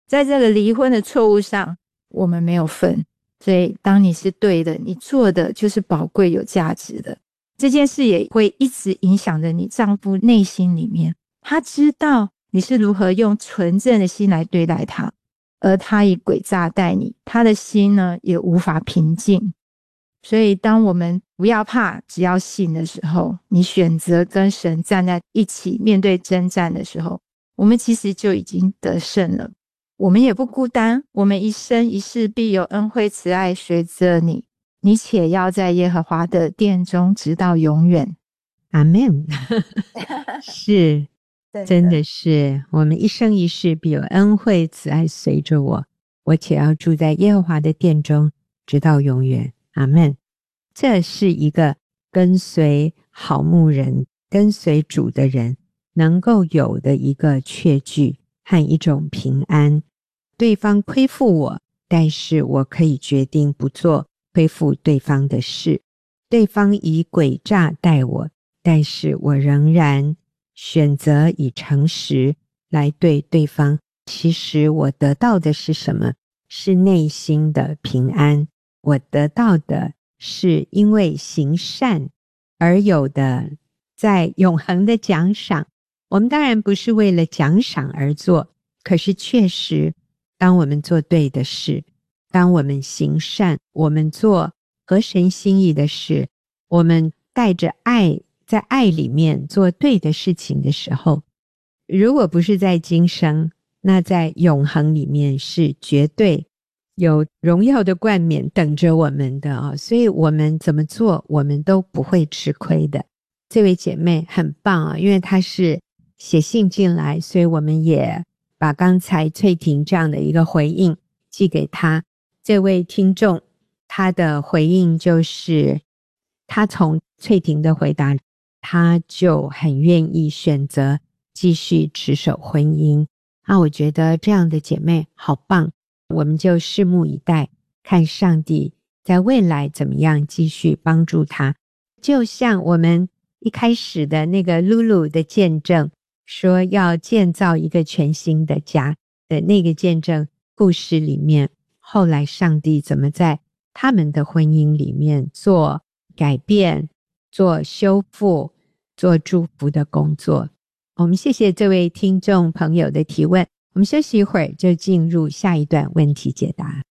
在这个离婚的错误上我们没有份，所以当你是对的，你做的就是宝贵有价值的。这件事也会一直影响着你丈夫内心里面，他知道你是如何用纯正的心来对待他，而他以诡诈待你，他的心呢也无法平静。所以当我们不要怕，只要信的时候，你选择跟神站在一起面对征战的时候，我们其实就已经得胜了。我们也不孤单，我们一生一世必有恩惠慈爱随着你，你且要在耶和华的殿中直到永远。 阿们是，真的是，我们一生一世必有恩惠慈爱随着我，我且要住在耶和华的殿中直到永远。阿们。这是一个跟随好牧人，跟随主的人能够有的一个确据和一种平安。对方亏负我，但是我可以决定不做亏负对方的事。对方以诡诈待我，但是我仍然选择以诚实来对对方。其实我得到的是什么？是内心的平安。我得到的是因为行善而有的在永恒的奖赏。我们当然不是为了奖赏而做，可是确实当我们做对的事，当我们行善，我们做合神心意的事，我们带着爱，在爱里面做对的事情的时候，如果不是在今生，那在永恒里面是绝对有荣耀的冠冕等着我们的所以我们怎么做我们都不会吃亏的。这位姐妹很棒因为她是写信进来，所以我们也把刚才翠婷这样的一个回应寄给她。这位听众他的回应就是他从翠婷的回答他就很愿意选择继续持守婚姻我觉得这样的姐妹好棒，我们就拭目以待，看上帝在未来怎么样继续帮助她。就像我们一开始的那个露露的见证，说要建造一个全新的家的那个见证故事里面，后来上帝怎么在他们的婚姻里面做改变，做修复，做祝福的工作。我们谢谢这位听众朋友的提问，我们休息一会儿就进入下一段问题解答。